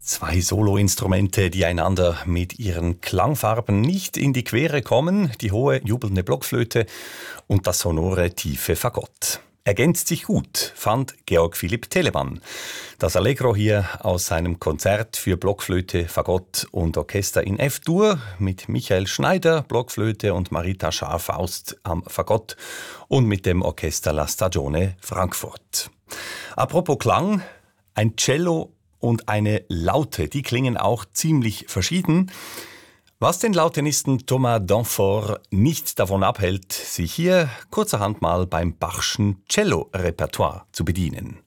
Zwei Soloinstrumente, die einander mit ihren Klangfarben nicht in die Quere kommen, die hohe, jubelnde Blockflöte und das sonore, tiefe Fagott. Ergänzt sich gut, fand Georg Philipp Telemann. Das Allegro hier aus seinem Konzert für Blockflöte, Fagott und Orchester in F-Dur mit Michael Schneider, Blockflöte und Marita Schaar-Faust am Fagott und mit dem Orchester La Stagione Frankfurt. Apropos Klang, ein Cello und eine Laute, die klingen auch ziemlich verschieden. Was den Lautenisten Thomas Danforth nicht davon abhält, sich hier kurzerhand mal beim Bachschen Cello-Repertoire zu bedienen.